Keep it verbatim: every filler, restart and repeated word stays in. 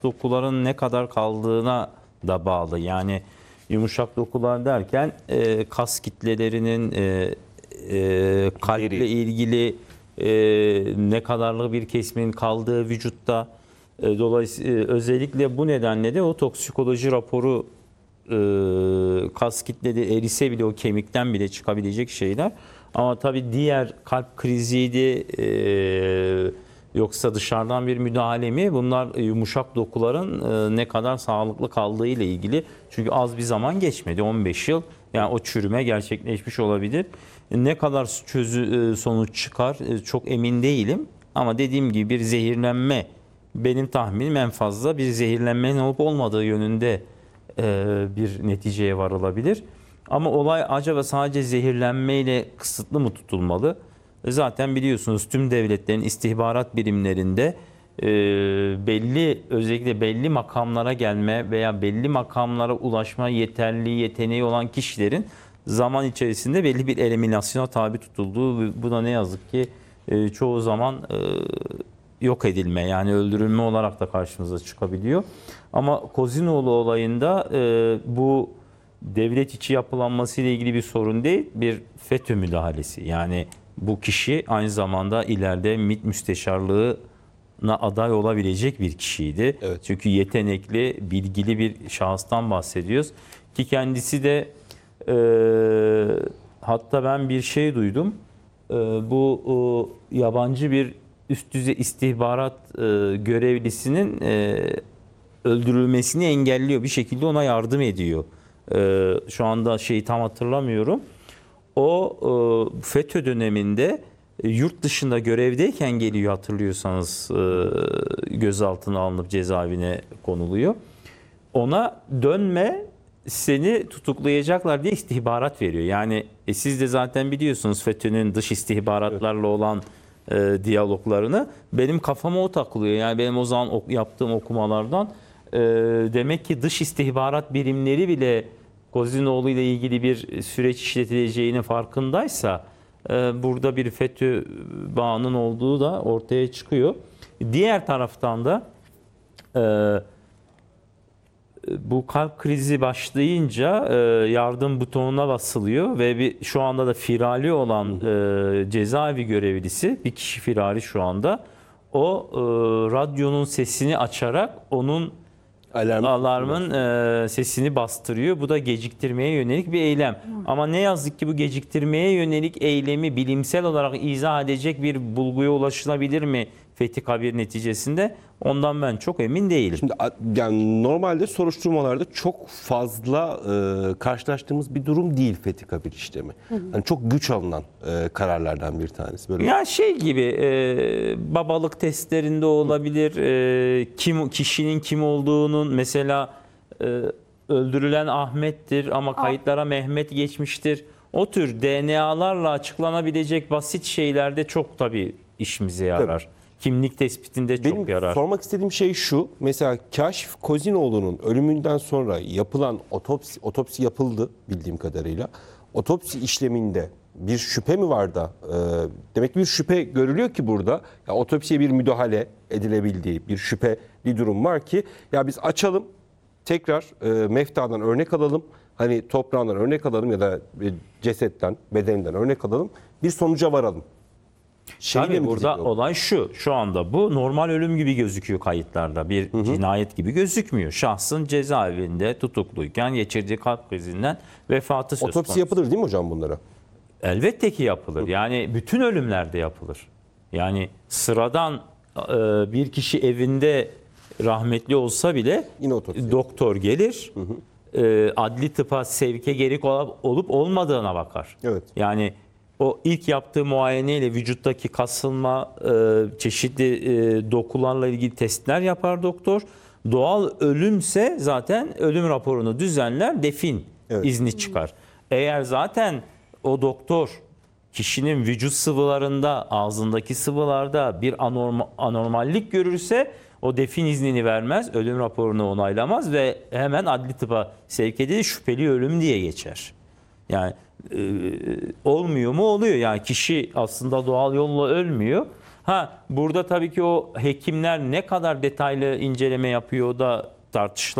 dokuların ne kadar kaldığına da bağlı. Yani yumuşak dokular derken e, kas kitlelerinin e, e, kalple Deri. ilgili e, ne kadarlık bir kesimin kaldığı vücutta. E, dolayısıyla e, özellikle bu nedenle de o toksikoloji raporu e, kas kitleri erise bile o kemikten bile çıkabilecek şeyler. Ama tabii diğer kalp kriziydi, e, yoksa dışarıdan bir müdahale mi? Bunlar yumuşak dokuların e, ne kadar sağlıklı kaldığı ile ilgili. Çünkü az bir zaman geçmedi. on beş yıl. Yani o çürüme gerçekleşmiş olabilir. Ne kadar çözü, e, sonuç çıkar e, çok emin değilim. Ama dediğim gibi bir zehirlenme, benim tahminim en fazla bir zehirlenmenin olup olmadığı yönünde e, bir neticeye varılabilir. Ama olay acaba sadece zehirlenmeyle kısıtlı mı tutulmalı? Zaten biliyorsunuz tüm devletlerin istihbarat birimlerinde e, belli, özellikle belli makamlara gelme veya belli makamlara ulaşma yeterliliği, yeteneği olan kişilerin zaman içerisinde belli bir eliminasyona tabi tutulduğu, bu da ne yazık ki e, çoğu zaman e, yok edilme, yani öldürülme olarak da karşımıza çıkabiliyor. Ama Kozinoğlu olayında e, bu devlet içi yapılanması ile ilgili bir sorun değil, bir FETÖ müdahalesi. Yani bu kişi aynı zamanda ileride MİT müsteşarlığına aday olabilecek bir kişiydi. Evet. Çünkü yetenekli, bilgili bir şahıstan bahsediyoruz. Ki kendisi de e, hatta ben bir şey duydum. E, bu e, yabancı bir üst düzey istihbarat e, görevlisinin e, öldürülmesini engelliyor. Bir şekilde ona yardım ediyor. E, şu anda şeyi tam hatırlamıyorum. O e, FETÖ döneminde e, yurt dışında görevdeyken geliyor, hatırlıyorsanız, e, gözaltına alınıp cezaevine konuluyor. Ona dönme, seni tutuklayacaklar diye istihbarat veriyor. Yani e, siz de zaten biliyorsunuz FETÖ'nün dış istihbaratlarla olan e, diyaloglarını. Benim kafama o takılıyor. Yani benim o zaman ok- yaptığım okumalardan e, demek ki dış istihbarat birimleri bile Kozinoğlu ile ilgili bir süreç işletileceğinin farkındaysa e, burada bir FETÖ bağının olduğu da ortaya çıkıyor. Diğer taraftan da e, bu kalp krizi başlayınca e, yardım butonuna basılıyor ve bir, şu anda da firari olan e, cezaevi görevlisi, bir kişi firari şu anda, o e, radyonun sesini açarak onun Alarm. alarmın e, sesini bastırıyor. Bu da geciktirmeye yönelik bir eylem. Ama ne yazık ki bu geciktirmeye yönelik eylemi bilimsel olarak izah edecek bir bulguya ulaşılabilir mi Fethi Kabir neticesinde? Ondan ben çok emin değilim. Şimdi a- yani normalde soruşturmalarda çok fazla e, karşılaştığımız bir durum değil Fethi Kabir işlemi. Yani çok güç alınan e, kararlardan bir tanesi. Böyle Ya şey gibi e, babalık testlerinde olabilir, e, kim kişinin kim olduğunun, mesela e, öldürülen Ahmet'tir ama kayıtlara Mehmet geçmiştir. O tür D N A'larla açıklanabilecek basit şeylerde çok tabii işimize yarar. Kimlik tespitinde çok Benim yarar. sormak istediğim şey şu. Mesela Kaşif Kozinoğlu'nun ölümünden sonra yapılan otopsi, otopsi yapıldı bildiğim kadarıyla. Otopsi işleminde bir şüphe mi var da? E, demek ki bir şüphe görülüyor ki burada. Ya, otopsiye bir müdahale edilebildiği bir şüpheli durum var ki ya biz açalım, tekrar e, meftadan örnek alalım. Hani toprağından örnek alalım ya da bir cesetten, bedeninden örnek alalım. Bir sonuca varalım. Şeyle Tabii mi burada gidecek o? olay şu, şu anda bu normal ölüm gibi gözüküyor kayıtlarda. Bir cinayet gibi gözükmüyor. Şahsın cezaevinde tutukluyken geçirdiği kalp krizinden vefatı söz Otopsi konusu. yapılır değil mi hocam bunlara? Elbette ki yapılır. Yani bütün ölümlerde yapılır. Yani sıradan e, bir kişi evinde rahmetli olsa bile Yine otopsi. doktor gelir, e, adli tıpa sevke gerek ol- olup olmadığına bakar. Evet. Yani o ilk yaptığı muayeneyle vücuttaki kasılma, e, çeşitli e, dokularla ilgili testler yapar doktor. Doğal ölümse zaten ölüm raporunu düzenler, defin Evet. izni çıkar. Eğer zaten o doktor kişinin vücut sıvılarında, ağzındaki sıvılarda bir anorma, anormallik görürse o defin iznini vermez, ölüm raporunu onaylamaz ve hemen adli tıpa sevk edilir, şüpheli ölüm diye geçer. Yani e, olmuyor mu? Oluyor. Yani kişi aslında doğal yolla ölmüyor Ha burada tabii ki o hekimler ne kadar detaylı inceleme yapıyor da tartışılır.